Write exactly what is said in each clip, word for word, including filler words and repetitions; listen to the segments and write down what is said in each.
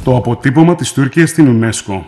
Το αποτύπωμα της Τουρκίας στην UNESCO.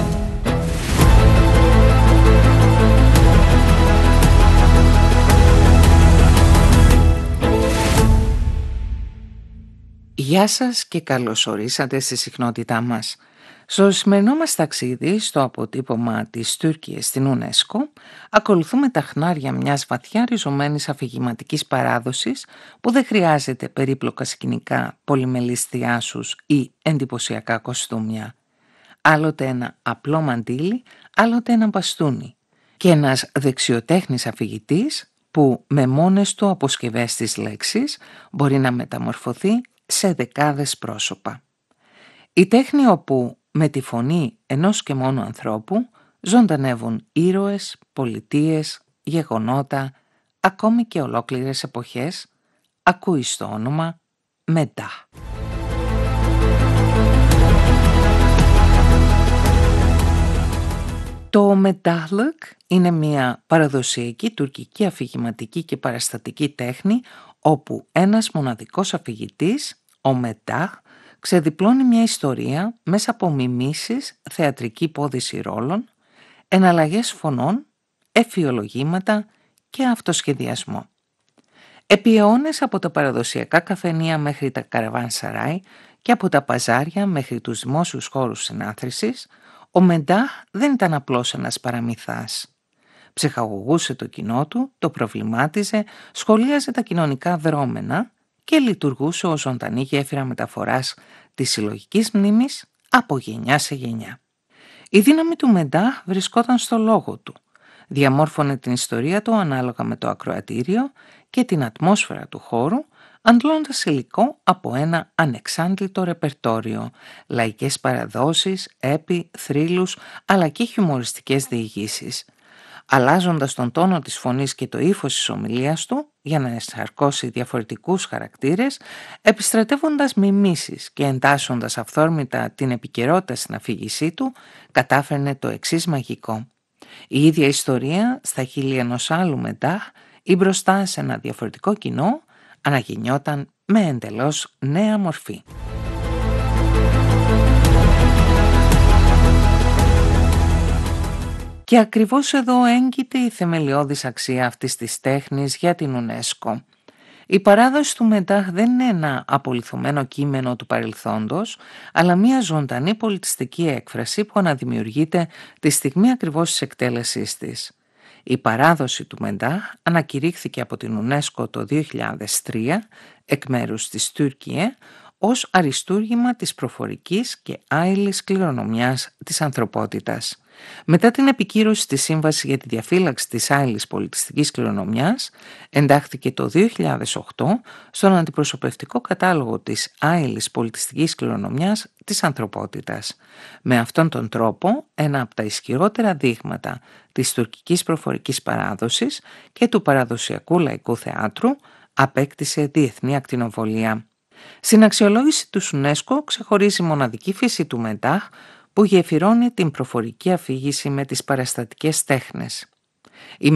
Γεια σας και καλώς ορίσατε στη συχνότητά μας. Στο σημερινό μας ταξίδι στο αποτύπωμα της Τουρκίας στην UNESCO ακολουθούμε τα χνάρια μιας βαθιά ριζωμένης αφηγηματικής παράδοσης που δεν χρειάζεται περίπλοκα σκηνικά, πολυμελείς θειάσους ή εντυπωσιακά κοστούμια. Άλλοτε ένα απλό μαντίλι, άλλοτε ένα μπαστούνι και ένας δεξιοτέχνης αφηγητής που με μόνες του αποσκευές της λέξης μπορεί να μεταμορφωθεί σε δεκάδες πρόσωπα. Η τέχνη όπου με τη φωνή ενός και μόνο ανθρώπου ζωντανεύουν ήρωες, πολιτείες, γεγονότα, ακόμη και ολόκληρες εποχές, ακούει στο όνομα Meddah. Το Meddahlık είναι μια παραδοσιακή τουρκική αφηγηματική και παραστατική τέχνη όπου ένας μοναδικός αφηγητής, ο Meddah, ξεδιπλώνει μια ιστορία μέσα από μιμήσεις, θεατρική υπόδηση ρόλων, εναλλαγές φωνών, εφιολογήματα και αυτοσχεδιασμό. Επί αιώνες, από τα παραδοσιακά καφενεία μέχρι τα καραβάνσαράι και από τα παζάρια μέχρι τους δημόσιους χώρους συνάθρησης, ο Meddah δεν ήταν απλώς ένας παραμυθάς. Ψυχαγωγούσε το κοινό του, το προβλημάτιζε, σχολίαζε τα κοινωνικά δρόμενα και λειτουργούσε ως ζωντανή γέφυρα μεταφοράς της συλλογικής μνήμης από γενιά σε γενιά. Η δύναμη του Meddah βρισκόταν στο λόγο του. Διαμόρφωνε την ιστορία του ανάλογα με το ακροατήριο και την ατμόσφαιρα του χώρου, αντλώντας υλικό από ένα ανεξάντλητο ρεπερτόριο, λαϊκές παραδόσεις, έπι, θρύλους, αλλά και χιουμοριστικές διηγήσεις, αλλάζοντας τον τόνο της φωνής και το ύφος της ομιλίας του για να ενσαρκώσει διαφορετικούς χαρακτήρες, επιστρατεύοντας μιμήσεις και εντάσσοντας αυθόρμητα την επικαιρότητα στην αφήγησή του, κατάφερνε το εξής μαγικό. Η ίδια ιστορία στα χείλη ενός άλλου Meddah ή μπροστά σε ένα διαφορετικό κοινό αναγεννιόταν με εντελώς νέα μορφή. Και ακριβώς εδώ έγκυται η θεμελιώδης αξία αυτής της τέχνης για την UNESCO. Η παράδοση του Meddah δεν είναι ένα απολιθωμένο κείμενο του παρελθόντος, αλλά μια ζωντανή πολιτιστική έκφραση που αναδημιουργείται τη στιγμή ακριβώς της εκτέλεσής της. Η παράδοση του Meddah ανακηρύχθηκε από την UNESCO το δύο χιλιάδες τρία εκ μέρους της Τουρκία ως αριστούργημα της προφορικής και άειλης κληρονομιάς της ανθρωπότητας. Μετά την επικύρωση της Σύμβασης για τη διαφύλαξη της άειλης πολιτιστικής κληρονομιάς, εντάχθηκε το δύο χιλιάδες οκτώ στον αντιπροσωπευτικό κατάλογο της άειλης πολιτιστικής κληρονομιάς της ανθρωπότητας. Με αυτόν τον τρόπο, ένα από τα ισχυρότερα δείγματα της τουρκικής προφορικής παράδοσης και του παραδοσιακού λαϊκού θεάτρου απέκτησε διεθνή ακτινοβολία. Στην αξιολόγηση του UNESCO ξεχωρίζει η μοναδική φύση του Meddah που γεφυρώνει την προφορική αφήγηση με τις παραστατικές τέχνες. Η